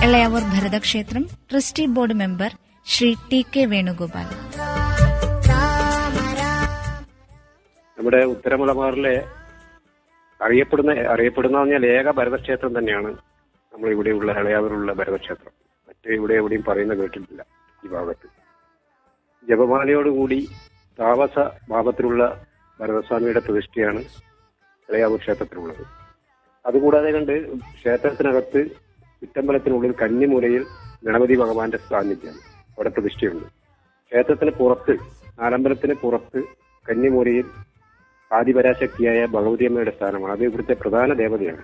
Elayavoor ഭരതക്ഷേത്രം trustee board member Shri TK. Venugopal. നമ്മുടെ ഉത്തരമലബാറിലെ അറിയപ്പെടുന്ന പറഞ്ഞാൽ ഏക ഭരതക്ഷേത്രം തന്നെയാണ് നമ്മൾ ഇവിടെയുള്ള എളയാവൂരുള്ള ഭരതക്ഷേത്രം. മറ്റേ ഇവിടെ എവിടെയും പറയുന്ന കേട്ടിട്ടില്ല ഈ ഭാഗത്ത്. ജപമാലയോടുകൂടി താമസ ഭാവത്തിലുള്ള ഭരതസ്വാമിയുടെ പ്രതിഷ്ഠയാണ് എളയാവൂർ ക്ഷേത്രത്തിലുള്ളത്. അതുകൂടാതെ കണ്ട് ക്ഷേത്രത്തിനകത്ത് ചുറ്റമ്പലത്തിനുള്ളിൽ കന്നിമൂലയിൽ ഗണപതി ഭഗവാന്റെ സാന്നിധ്യമാണ് അവിടെ പ്രതിഷ്ഠയുണ്ട്. ക്ഷേത്രത്തിന് പുറത്ത്, നാലമ്പലത്തിന് പുറത്ത് കന്നിമൂലയിൽ ആദിപരാശക്തിയായ ഭഗവതിയമ്മയുടെ സ്ഥാനമാണ്. അത് ഇവിടുത്തെ പ്രധാന ദേവതയാണ്.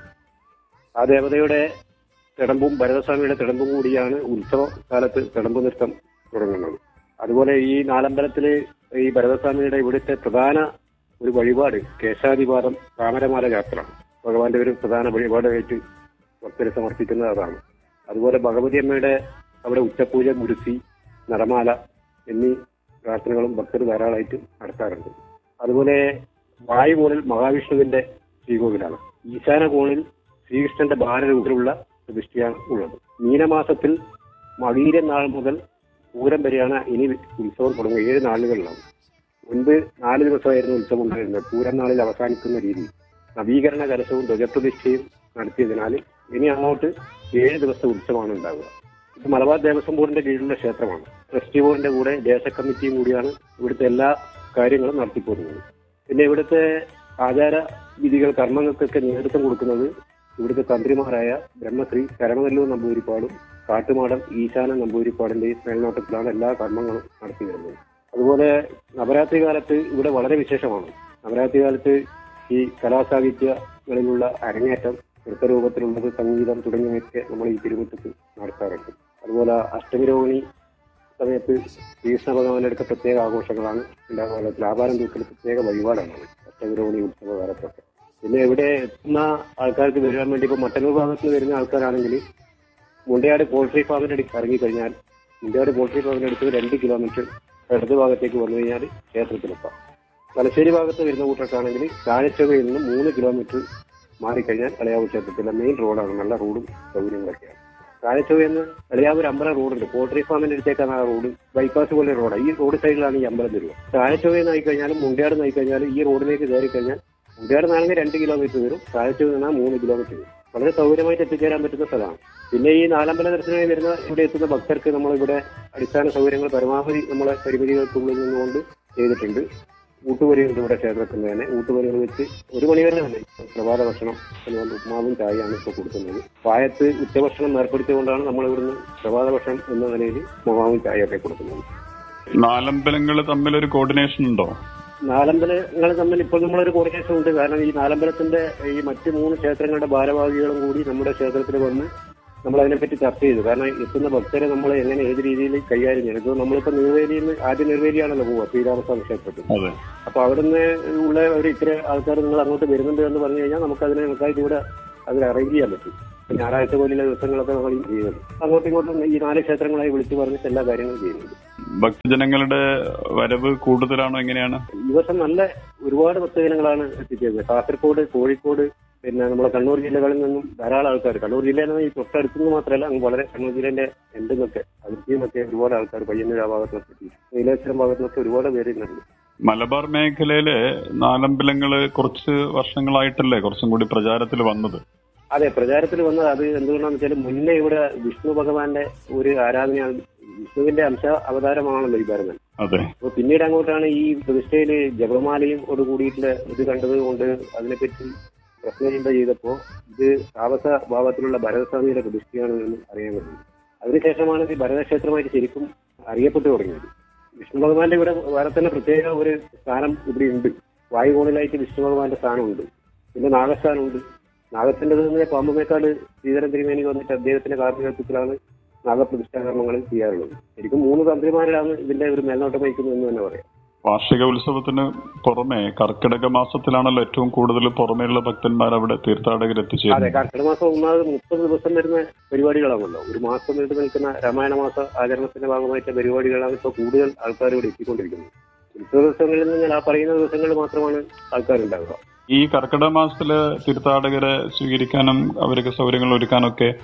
ആ ദേവതയുടെ തിടമ്പും ഭരതസ്വാമിയുടെ തിടമ്പും കൂടിയാണ് ഉത്സവ കാലത്ത് തിടമ്പ് നൃത്തം തുടങ്ങുന്നത്. അതുപോലെ ഈ നാലമ്പലത്തില് ഈ ഭരതസ്വാമിയുടെ ഇവിടുത്തെ പ്രധാന ഒരു വഴിപാട് കേശാദിപാദം താമരമാല യാത്രയാണ്. ഭഗവാന്റെ ഒരു പ്രധാന വഴിപാടായിട്ട് ഭക്തരെ സമർപ്പിക്കുന്നത് അതാണ്. അതുപോലെ ഭഗവതിയമ്മയുടെ അവിടെ ഉച്ചപൂജ, മുരുസി, നടമാല എന്നീ പ്രാർത്ഥനകളും ഭക്തർ ധാരാളമായിട്ട് നടത്താറുണ്ട്. അതുപോലെ വായുകോണിൽ മഹാവിഷ്ണുവിന്റെ ശ്രീകോവിലാണ്. ഈശാന കോണിൽ ശ്രീകൃഷ്ണന്റെ ബാലരൂപത്തിലുള്ള പ്രതിഷ്ഠയാണ് ഉള്ളത്. മീനമാസത്തിൽ മകീരൻ നാൾ മുതൽ പൂരം വരെയാണ് ഇനി ഉത്സവം തുടങ്ങുക. 7 നാളുകളിലാണ്. മുൻപ് 4 ദിവസമായിരുന്നു ഉത്സവം ഉണ്ടായിരുന്നത്. പൂരം നാളിൽ അവസാനിക്കുന്ന രീതിയിൽ നവീകരണ കലശവും ധ്വജപ്രതിഷ്ഠയും നടത്തിയതിനാൽ ഇനി അങ്ങോട്ട് 7 ദിവസത്തെ ഉത്സവമാണ് ഉണ്ടാവുക. ഇത് മലബാർ ദേവസ്വം ബോർഡിന്റെ കീഴിലുള്ള ക്ഷേത്രമാണ്. ട്രസ്റ്റി ബോർഡിന്റെ കൂടെ ദേശ കമ്മിറ്റിയും കൂടിയാണ് ഇവിടുത്തെ എല്ലാ കാര്യങ്ങളും നടത്തിപ്പോരുന്നത്. പിന്നെ ഇവിടുത്തെ ആചാര വിധികൾ, കർമ്മങ്ങൾക്കൊക്കെ നേതൃത്വം കൊടുക്കുന്നത് ഇവിടുത്തെ തന്ത്രിമാരായ ബ്രഹ്മശ്രീ ശരണനെല്ലൂർ നമ്പൂതിരിപ്പാടും കാട്ടുമാടൻ ഈശാന നമ്പൂതിരിപ്പാടിന്റെ മേൽനോട്ടത്തിലാണ് എല്ലാ കർമ്മങ്ങളും നടത്തി വരുന്നത്. അതുപോലെ നവരാത്രി കാലത്ത് ഇവിടെ വളരെ വിശേഷമാണ്. നവരാത്രി കാലത്ത് ഈ കലാസാഹിത്യങ്ങളിലുള്ള അരങ്ങേറ്റം, നൃത്തരൂപത്തിലുള്ളത്, സംഗീതം തുടങ്ങിയവയൊക്കെ നമ്മൾ ഈ തിരുമുറ്റത്ത് നടത്താറുണ്ട്. അതുപോലെ അഷ്ടമിരോഹിണി സമയത്ത് ശ്രീകൃഷ്ണ ഭഗവാന്റെ അടുത്ത പ്രത്യേക ആഘോഷങ്ങളാണ് ഉണ്ടാകുക. വ്യാപാരം തൂക്കൽ പ്രത്യേക വഴിപാടാണ് അഷ്ടമിരോഹിണി ഉത്സവ കാലത്തൊക്കെ. പിന്നെ ഇവിടെ എത്തുന്ന ആൾക്കാർക്ക് വരാൻ വേണ്ടി ഇപ്പോൾ മട്ടന്നൂർ ഭാഗത്ത് നിന്ന് വരുന്ന ആൾക്കാരാണെങ്കിൽ മുണ്ടയാട് പോൾട്രി ഫാമിന്റെ അടുത്ത് ഇറങ്ങിക്കഴിഞ്ഞാൽ മുണ്ടയാട് പോൾട്രി ഫാമിന്റെ അടുത്ത് 2 കിലോമീറ്റർ ഇടത് ഭാഗത്തേക്ക് വന്നു കഴിഞ്ഞാൽ ക്ഷേത്രത്തിലെത്താം. തലശ്ശേരി ഭാഗത്ത് വരുന്ന കൂട്ടർക്കാണെങ്കിൽ കാഴ്ചവയിൽ നിന്ന് 3 കിലോമീറ്റർ മാറിക്കഴിഞ്ഞാൽ എളയാവൂർ ക്ഷേത്രത്തിലെ മെയിൻ റോഡാണ്. നല്ല റോഡും സൗകര്യങ്ങളൊക്കെയാണ്. കാഴ്ചവയിൽ നിന്ന് എളയാവൂർ അമ്പലം റോഡുണ്ട്. പോൾട്രി ഫാമിന്റെ അടുത്തേക്കാണ് ആ റോഡ്. ബൈപ്പാസ് പോലെ റോഡാണ്. ഈ റോഡ് സൈഡിലാണ് ഈ അമ്പലം വരിക. കാഴ്ചവയിൽ നിന്ന് ആയിക്കഴിഞ്ഞാലും മുണ്ടയാട് നിന്ന് ആയിക്കഴിഞ്ഞാൽ ഈ റോഡിലേക്ക് കയറി കഴിഞ്ഞാൽ മുണ്ടയാട് നിന്നാണെങ്കിൽ 2 കിലോമീറ്റർ വരും. കാഴ്ചവയിൽ നിന്നാൽ 3 കിലോമീറ്റർ വരും. വളരെ സൗകര്യമായിട്ട് എത്തിച്ചേരാൻ പറ്റുന്ന സ്ഥലമാണ്. പിന്നെ ഈ നാലമ്പല ദർശനമായി വരുന്ന ഇവിടെ എത്തുന്ന ഭക്തർക്ക് നമ്മളിവിടെ അടിസ്ഥാന സൗകര്യങ്ങൾ പരമാവധി നമ്മളെ പരിമിതികൾക്കുള്ളിൽ നിന്നുകൊണ്ട് ചെയ്തിട്ടുണ്ട്. ഊട്ടുപരിയുണ്ട് ഇവിടെ ക്ഷേത്രത്തിൽ തന്നെ. ഊട്ടുപരികൾ വെച്ച് 1 മണി വരെ തന്നെ പ്രഭാത ഭക്ഷണം എന്നുകൊണ്ട് ഉപ്മാവും ചായയാണ് ഇപ്പോൾ കൊടുക്കുന്നത്. പായത്ത് ഉച്ചഭക്ഷണം ഏർപ്പെടുത്തിയതുകൊണ്ടാണ് നമ്മൾ ഇവിടുന്ന് പ്രഭാത ഭക്ഷണം എന്ന നിലയിൽ ഉപ്മാവും ചായയൊക്കെ കൊടുക്കുന്നത്. നാലമ്പലങ്ങൾ തമ്മിലൊരു കോർഡിനേഷൻ ഉണ്ടോ? നാലമ്പലങ്ങൾ തമ്മിൽ ഇപ്പോൾ നമ്മളൊരു കോർഡിനേഷൻ ഉണ്ട്. കാരണം ഈ നാലമ്പലത്തിന്റെ ഈ മറ്റ് 3 ക്ഷേത്രങ്ങളുടെ ഭാരവാഹികളും കൂടി നമ്മുടെ ക്ഷേത്രത്തിൽ വന്ന് നമ്മൾ അതിനെപ്പറ്റി ചർച്ച ചെയ്തു. കാരണം എത്തുന്ന ഭക്തരെ നമ്മൾ എങ്ങനെ ഏത് രീതിയിൽ കൈകാര്യം ചെയ്യും. ഇപ്പോൾ നമ്മളിപ്പോൾ നിർവേലിയിൽ നിന്ന് ആദ്യം നിർവേലിയാണല്ലോ പോവുക ശ്രീരാമസ്വാമി ക്ഷേത്രത്തിൽ. അപ്പൊ അവിടുന്ന് ഉള്ള ഒരു ഇത്ര ആൾക്കാർ നിങ്ങൾ അങ്ങോട്ട് വരുന്നുണ്ട് എന്ന് പറഞ്ഞു കഴിഞ്ഞാൽ നമുക്ക് അതിനെ നമുക്കായിട്ട് ഇവിടെ അതിൽ അറേഞ്ച് ചെയ്യാൻ പറ്റും. ഞായറാഴ്ച പോലുള്ള ദിവസങ്ങളൊക്കെ നമ്മൾ ചെയ്യുന്നത് അങ്ങോട്ടും ഇങ്ങോട്ടും ഈ 4 ക്ഷേത്രങ്ങളായി വിളിച്ചു പറഞ്ഞിട്ട് എല്ലാ കാര്യങ്ങളും ചെയ്യുന്നുണ്ട്. ഭക്തജനങ്ങളുടെ വരവ് കൂടുതലാണോ, എങ്ങനെയാണ്? ഈ വർഷം നല്ല ഒരുപാട് ഭക്തജനങ്ങളാണ് എത്തിച്ചേരുന്നത്. കാസർഗോഡ്, കോഴിക്കോട്, പിന്നെ നമ്മുടെ കണ്ണൂർ ജില്ലകളിൽ നിന്നും ധാരാളം ആൾക്കാർ. കണ്ണൂർ ജില്ലയിൽ നിന്ന് ഈ തൊട്ടടുത്തുനിന്ന് മാത്രമല്ല, അങ്ങ് വളരെ കണ്ണൂർ ജില്ലേന്റെ എന്തെന്നൊക്കെ അതിർത്തിന്നൊക്കെ ഒരുപാട് ആൾക്കാർ, പയ്യന്നൂർ ആ ഭാഗത്തുനിന്നൊക്കെ, നീലേശ്വരം ഭാഗത്തുനിന്നൊക്കെ ഒരുപാട് പേരുന്നുണ്ട്. മലബാർ മേഖലയിലെ നാലമ്പലങ്ങള് കുറച്ച് വർഷങ്ങളായിട്ടല്ലേ കുറച്ചും കൂടി പ്രചാരത്തിൽ വന്നത്? അതെ, പ്രചാരത്തിൽ വന്നത് അത് എന്തുകൊണ്ടാന്ന് വെച്ചാൽ മുന്നേ ഇവിടെ വിഷ്ണു ഭഗവാന്റെ ഒരു ആരാധനയാണ്. വിഷ്ണുവിന്റെ അംശ അവതാരമാണല്ലോ ഈ ഭരതൻ. അപ്പൊ പിന്നീട് അങ്ങോട്ടാണ് ഈ പ്രതിഷ്ഠയില് ജപമാലയും ഓട് കൂടിയിട്ടുള്ള ഇത് കണ്ടത് കൊണ്ട് അതിനെപ്പറ്റി പ്രശ്നചിന്ത ചെയ്തപ്പോ ഇത് താമസ ഭാവത്തിലുള്ള ഭരതസ്വാമിയുടെ പ്രതിഷ്ഠയാണ് എന്ന് അറിയാൻ പറ്റുന്നത്. അതിനുശേഷമാണ് ഈ ഭരതക്ഷേത്രമായിട്ട് ശരിക്കും അറിയപ്പെട്ടു തുടങ്ങിയത്. വിഷ്ണു ഭഗവാന്റെ ഇവിടെ വേറെ തന്നെ പ്രത്യേക ഒരു സ്ഥാനം ഇവിടെ ഉണ്ട്. വായുകോണിലായിട്ട് വിഷ്ണു ഭഗവാന്റെ സ്ഥാനമുണ്ട്. പിന്നെ നാഗസ്ഥാനമുണ്ട്. നാഗത്തിന്റെ തന്നെ പാമ്പുമേക്കാട് ശ്രീധരൻ തിരുമേനി വന്നിട്ട് അദ്ദേഹത്തിന്റെ കാർമ്മികത്വത്തിലാണ് നാഗപ്രതിഷ്ഠാകർമ്മങ്ങൾ ചെയ്യാറുള്ളത്. ശരിക്കും 3 തന്ത്രിമാരിലാണ് ഇതിന്റെ ഒരു മേൽനോട്ടം വഹിക്കുന്നത് എന്ന് തന്നെ പറയാം. വാർഷിക ഉത്സവത്തിന് പുറമെ കർക്കിടക മാസത്തിലാണല്ലോ ഏറ്റവും കൂടുതൽ പുറമേയുള്ള ഭക്തന്മാർ അവിടെ തീർത്ഥാടകർ എത്തിച്ചേരുന്നത്. അതെ, കർക്കിടക മാസം 30 ദിവസം വരുന്ന പരിപാടികളാണല്ലോ. ഒരു മാസം നീണ്ടു നിൽക്കുന്ന രാമായണ മാസ ആചരണത്തിന്റെ ഭാഗമായിട്ട് പരിപാടികളാണ് ഇപ്പോൾ കൂടുതൽ ആൾക്കാർ ഇവിടെ എത്തിക്കൊണ്ടിരിക്കുന്നത്. ഉത്സവ ദിവസങ്ങളിൽ നിന്ന് ആ പറയുന്ന ദിവസങ്ങളിൽ മാത്രമാണ് ആൾക്കാരുണ്ടാവുക. ഈ കർക്കിടക മാസത്തില് തീർത്ഥാടകരെ സ്വീകരിക്കാനും അവർക്ക് സൗകര്യങ്ങൾ ഒരുക്കാനൊക്കെ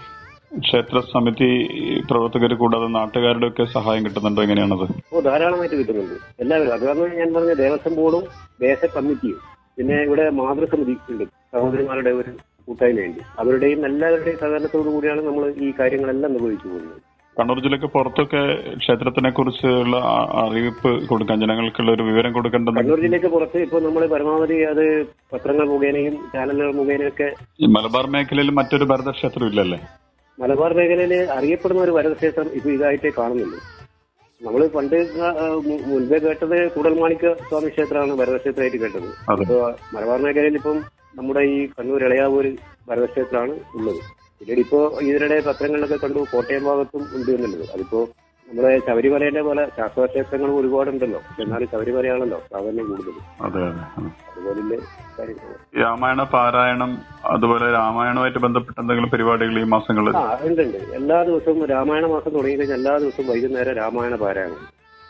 ക്ഷേത്ര സമിതി പ്രവർത്തകർ കൂടാതെ നാട്ടുകാരുടെ ഒക്കെ സഹായം കിട്ടുന്നുണ്ടോ? എങ്ങനെയാണത്? ധാരാളമായിട്ട് കിട്ടുന്നുണ്ട്. എല്ലാവരും അത് കാരണം ഞാൻ പറഞ്ഞ ദേവസ്വം ബോർഡും ദേശ കമ്മിറ്റിയും പിന്നെ ഇവിടെ മാതൃസമിതി ഉണ്ട്, സഹോദരിമാരുടെ ഒരു കൂട്ടായ്മയുണ്ട്. അവരുടെയും എല്ലാവരുടെയും സഹകരണത്തോടു കൂടിയാണ് നമ്മൾ ഈ കാര്യങ്ങളെല്ലാം നിർവഹിച്ചു പോകുന്നത്. കണ്ണൂർ ജില്ലക്ക് പുറത്തൊക്കെ ക്ഷേത്രത്തിനെ കുറിച്ചുള്ള അറിയിപ്പ് കൊടുക്കാൻ, ജനങ്ങൾക്കുള്ള ഒരു വിവരം കൊടുക്കേണ്ടത്. കണ്ണൂർ ജില്ലക്ക് പുറത്ത് ഇപ്പോൾ നമ്മൾ പരമാവധി അത് പത്രങ്ങൾ മുഖേനയും ചാനലുകൾ മുഖേനയൊക്കെ. ഈ മലബാർ മേഖലയിൽ മറ്റൊരു ഭരതക്ഷേത്രം ഇല്ലല്ലേ? മലബാർ മേഖലയിൽ അറിയപ്പെടുന്ന ഒരു ഭരതക്ഷേത്രം ഇപ്പൊ ഇതായിട്ടേ കാണുന്നുള്ളൂ. നമ്മൾ പണ്ട് മുൻപേ കേട്ടത് കൂടൽമാണിക്യ സ്വാമി ക്ഷേത്രമാണ് ഭരതക്ഷേത്രമായിട്ട് കേട്ടത്. അപ്പോൾ മലബാർ മേഖലയിൽ ഇപ്പം നമ്മുടെ ഈ കണ്ണൂർ ഇളയാവൂര് ഭരതക്ഷേത്രമാണ് ഉള്ളത്. പിന്നീട് ഇപ്പോ ഇതിനിടെ പത്രങ്ങളിലൊക്കെ കണ്ടു കോട്ടയം ഭാഗത്തും ഉണ്ട് എന്നുള്ളത്. അതിപ്പോ നമ്മുടെ ശബരിമലയുടെ പോലെ ശാസ്ത്രക്ഷേത്രങ്ങളും ഒരുപാടുണ്ടല്ലോ, എന്നാലും ശബരിമലയാണല്ലോ പ്രാധാന്യം കൂടുതൽ. അതുപോലെ കാര്യങ്ങൾ. രാമായണ പാരായണം അതുപോലെ രാമായണവുമായിട്ട് ബന്ധപ്പെട്ട എന്തെങ്കിലും പരിപാടികൾ ഈ മാസങ്ങളിൽ? ഉണ്ട്. എല്ലാ ദിവസവും രാമായണ മാസം തുടങ്ങി കഴിഞ്ഞാൽ എല്ലാ ദിവസവും വൈകുന്നേരം രാമായണ പാരായണം.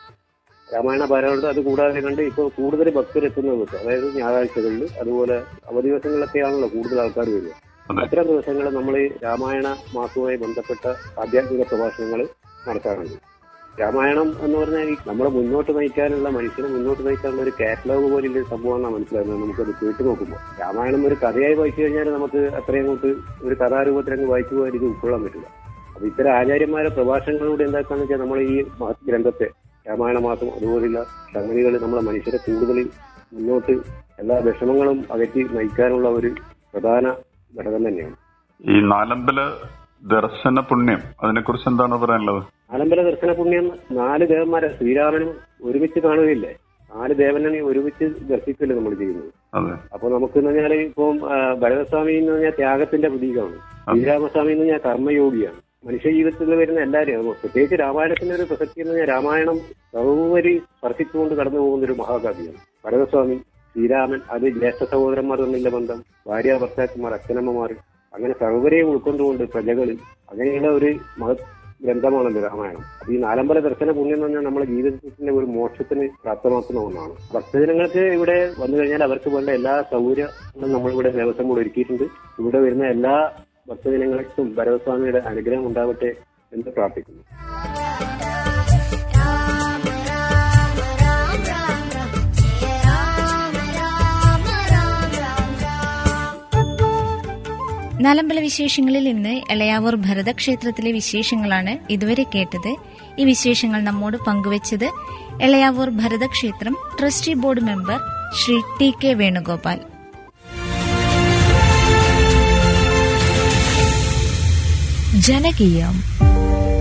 അത് കൂടാതെ കണ്ട് ഇപ്പോൾ കൂടുതൽ ഭക്തരെത്തുന്നത്, അതായത് ഞായറാഴ്ചകളിൽ അതുപോലെ അവധി ദിവസങ്ങളിലൊക്കെയാണല്ലോ കൂടുതൽ ആൾക്കാർ വരിക. അത്തരം ദിവസങ്ങൾ നമ്മൾ രാമായണ മാസവുമായി ബന്ധപ്പെട്ട ആധ്യാത്മിക പ്രഭാഷണങ്ങൾ നടത്താറുണ്ട്. രാമായണം എന്ന് പറഞ്ഞാൽ നമ്മളെ മുന്നോട്ട് നയിക്കാനുള്ള, മനുഷ്യനെ മുന്നോട്ട് നയിക്കാനുള്ള ഒരു കാറ്റലോഗ് പോലുള്ള സംഭവമാണ് മനസ്സിലാകുന്നത്. നമുക്കത് കേട്ട് നോക്കുമ്പോൾ രാമായണം ഒരു കഥയായി വായിച്ചു കഴിഞ്ഞാൽ നമുക്ക് അത്രയും അങ്ങോട്ട് ഒരു കഥാരൂപത്തിലങ്ങ് വായിച്ചു പോയാൽ ഇത് ഉൾക്കൊള്ളാൻ പറ്റില്ല. അപ്പൊ ഇത്തരം ആചാര്യന്മാരെ പ്രഭാഷണങ്ങളിലൂടെ എന്താക്കാന്ന് വെച്ചാൽ നമ്മൾ ഈ മഹത് ഗ്രന്ഥത്തെ രാമായണ മാസം അതുപോലുള്ള സംഗതികൾ നമ്മളെ മനുഷ്യരെ കൂടുതൽ മുന്നോട്ട് എല്ലാ വിഷമങ്ങളും അകറ്റി നയിക്കാനുള്ള ഒരു പ്രധാന ഘടകം തന്നെയാണ്. ഈ നാലമ്പല ദർശന പുണ്യം, അതിനെക്കുറിച്ച് എന്താണ് പറയാനുള്ളത്? നാലമ്പല ദർശന പുണ്യം 4 ദേവന്മാരെ ശ്രീരാമനും ഒരുമിച്ച് കാണുകയില്ലേ, 4 ദേവനെ ഒരുമിച്ച് ദർശിക്കല്ലേ നമ്മൾ ചെയ്യുന്നത്. അപ്പൊ നമുക്ക് എന്ന് പറഞ്ഞാൽ ഇപ്പം ഭരതസ്വാമി എന്ന് പറഞ്ഞാൽ ത്യാഗത്തിന്റെ പ്രതീകമാണ്, ശ്രീരാമസ്വാമി എന്ന് പറഞ്ഞാൽ കർമ്മയോഗിയാണ്. മനുഷ്യ ജീവിതത്തിൽ വരുന്ന എല്ലാവരും, പ്രത്യേകിച്ച് രാമായണത്തിന്റെ ഒരു പ്രസക്തി എന്ന് പറഞ്ഞാൽ രാമായണം സർവ്വരി സ്പർശിച്ചുകൊണ്ട് കടന്നു പോകുന്ന ഒരു മഹാകാവ്യമാണ്. ഭരതസ്വാമി, ശ്രീരാമൻ, അത് ജ്യേഷ്ഠ സഹോദരന്മാർ തമ്മിലുള്ള ബന്ധം, ഭാര്യ ഭർത്താക്കന്മാർ, അച്ഛനമ്മമാർ, അങ്ങനെ സർവ്വരെയും ഉൾക്കൊണ്ടുകൊണ്ട് പ്രജകൾ, അങ്ങനെയുള്ള ഒരു മഹത് ഗ്രന്ഥമാണല്ലോ രാമായണം. അപ്പൊ ഈ നാലമ്പല ദർശന പുണ്യം എന്ന് പറഞ്ഞാൽ നമ്മുടെ ജീവിതത്തിന്റെ ഒരു മോക്ഷത്തിന് പ്രാപ്തമാക്കുന്ന ഒന്നാണ്. ഭക്തജനങ്ങൾക്ക് ഇവിടെ വന്നു കഴിഞ്ഞാൽ അവർക്ക് വേണ്ട എല്ലാ സൗകര്യങ്ങളും നമ്മളിവിടെ ദേവസ്വം കൂടെ ഒരുക്കിയിട്ടുണ്ട്. ഇവിടെ വരുന്ന എല്ലാ ഭക്തജനങ്ങൾക്കും ഭരതസ്വാമിയുടെ അനുഗ്രഹം ഉണ്ടാവട്ടെ എന്ന് പ്രാർത്ഥിക്കുന്നു. നാലമ്പല വിശേഷങ്ങളിൽ ഇന്ന് എളയാവൂർ ഭരതക്ഷേത്രത്തിലെ വിശേഷങ്ങളാണ് ഇതുവരെ കേട്ടത്. ഈ വിശേഷങ്ങൾ നമ്മോട് പങ്കുവച്ചത് Elayavoor ഭരതക്ഷേത്രം trustee board member Shri TK. Venugopal. ജനകീയം